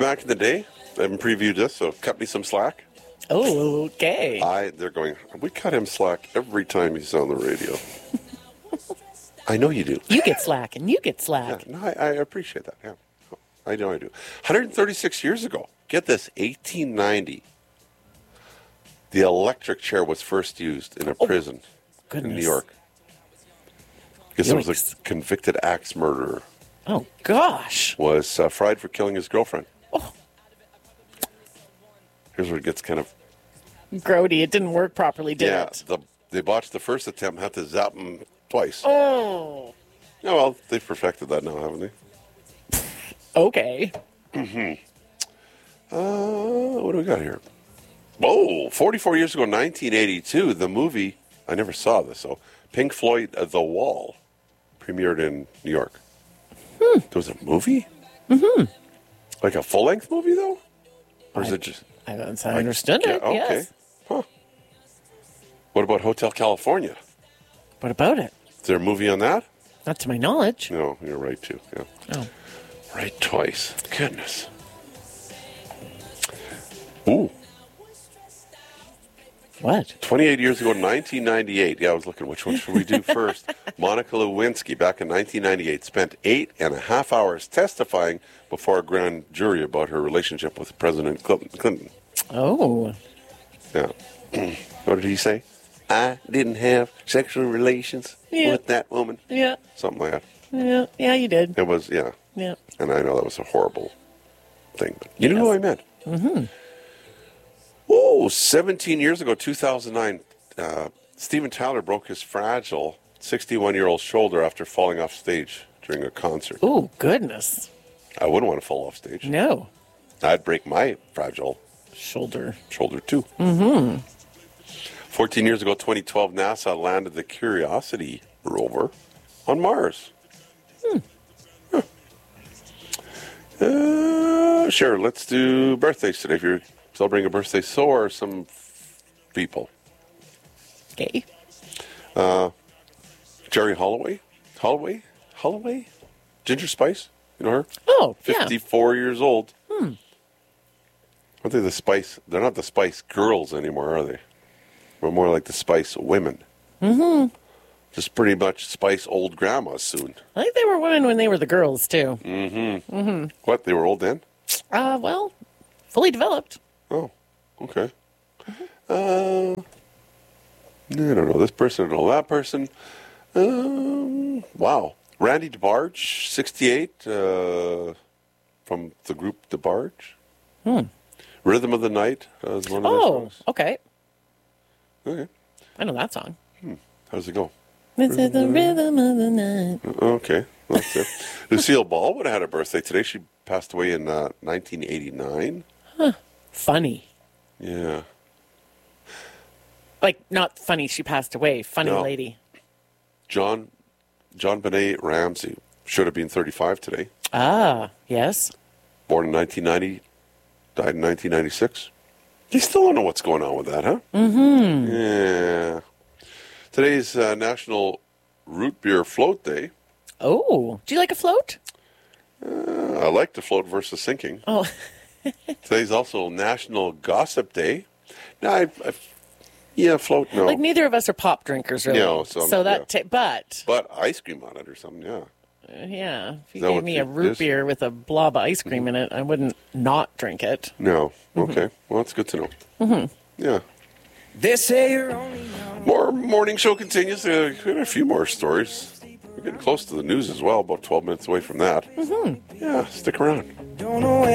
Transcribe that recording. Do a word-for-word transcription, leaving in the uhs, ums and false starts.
back in the day. I haven't previewed this, so cut me some slack. Oh, okay. I they're going. We cut him slack every time he's on the radio. I know you do. You get slack, and you get Yeah, slack. no, I, I appreciate that. Yeah, I know I do. one hundred thirty-six years ago. Get this, eighteen ninety. The electric chair was first used in a Oh, prison goodness. in New York. Because it was Yikes. a convicted axe murderer Oh, gosh. was uh, fried for killing his girlfriend. Oh. Here's where it gets kind of Grody, it didn't work properly, did yeah. it? The, they botched the first attempt, had to zap him twice. Oh. Yeah, well, they've perfected that now, haven't they? Okay. Uh, what do we got here? Oh, forty-four years ago, nineteen eighty-two, the movie, I never saw this, so Pink Floyd, uh, The Wall, premiered in New York. Hmm. There was a movie? Mm-hmm. Like a full-length movie, though? Or is I- it just... I, I understood Yeah, it, okay. yes. Huh. What about Hotel California? What about it? Is there a movie on that? Not to my knowledge. No, you're right, too. Yeah. Oh. Right twice. Goodness. Ooh. What? twenty-eight years ago, nineteen ninety-eight. Yeah, I was looking, which one should we do first? Monica Lewinsky, back in nineteen ninety-eight, spent eight and a half hours testifying before a grand jury about her relationship with President Clinton. Oh. Yeah. What did he say? I didn't have sexual relations Yeah. with that woman. Yeah. Something like that. Yeah. Yeah, you did. It was, yeah. Yeah. And I know that was a horrible thing. But you know who I meant? Mm-hmm. Oh, seventeen years ago, two thousand nine, uh, Steven Tyler broke his fragile sixty-one-year-old shoulder after falling off stage during a concert. Oh, goodness. I wouldn't want to fall off stage. No. I'd break my fragile Shoulder. shoulder, too. Mm-hmm. fourteen years ago, twenty twelve, NASA landed the Curiosity rover on Mars. Hmm. Huh. Uh, sure, let's do birthdays today. If you're celebrating a birthday, so are some f- people. Okay. Jerry Holloway? Holloway? Holloway? Ginger Spice? You know her? Oh, yeah. fifty-four years old. Hmm. Aren't they the Spice? They're not the Spice Girls anymore, are they? We're more like the Spice Women. Mm-hmm. Just pretty much Spice old grandmas soon. I think they were women when they were the girls, too. What? They were old then? Uh, well, fully developed. Oh, okay. Uh, I don't know this person, I don't know that person. Um, wow. Randy DeBarge, sixty-eight, uh, from the group DeBarge. Hmm. Rhythm of the Night uh, is one of their Oh, songs. okay. Okay. I know that song. How does it go? This is the rhythm of the night. Okay, that's it. Lucille Ball would have had a birthday today. She passed away in uh, nineteen eighty-nine. Funny. Yeah. Like, not funny she passed away. Funny No. lady. John John Benet Ramsey should have been thirty-five today. Ah, yes. Born in nineteen ninety, died in nineteen ninety-six. They still don't know what's going on with that, huh? Mm-hmm. Yeah. Today's uh, National Root Beer Float Day. Oh, do you like a float? Uh, I like to float versus sinking. Oh, Today's also National Gossip Day. Now, I, I, yeah, float, no. like neither of us are pop drinkers, really. No, so- so that, yeah. ta- but, But ice cream on it or something, yeah. uh, yeah, if you Is that gave what me a it root is? beer with a blob of ice cream in it, I wouldn't not drink it. No. Okay. Well, that's good to know. Mm-hmm. Yeah. They say you're only young. More morning show continues. Uh, we got a few more stories. We're getting close to the news as well, about twelve minutes away from that. Mm-hmm. Yeah, stick around. Don't know